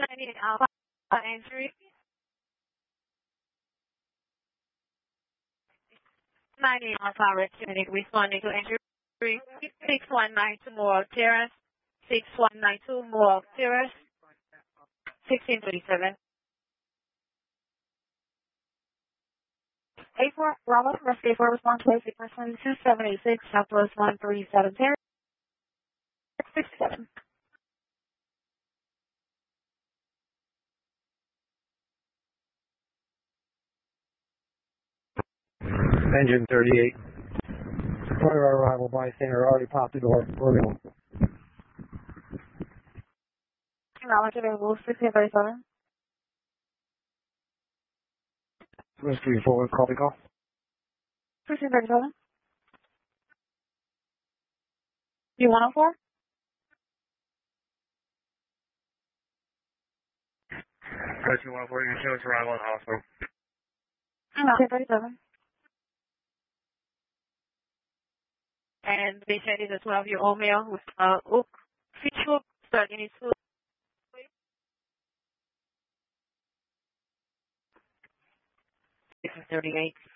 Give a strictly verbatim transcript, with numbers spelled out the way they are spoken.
ninety-eight Alpha entry. ninety-eight Alpha returning responding to entry six one nine two Moore Terrace. six one nine two Moore Terrace. sixteen thirty-seven. A four Bravo, rescue four response to basic person two seven eight six Southwest one three seven zero six seven. Engine thirty-eight. Prior arrival bystander already popped the door. Orbital. Knowledge available sixteen thirty-seven. Rescue forward, copy call. sixteen thirty-seven. You one oh four? Rescue one oh four, you can show us arrival at hospital. sixteen thirty-seven. And the patient is a twelve-year-old male with uh, oak feature starting his foot. sixteen thirty-eight.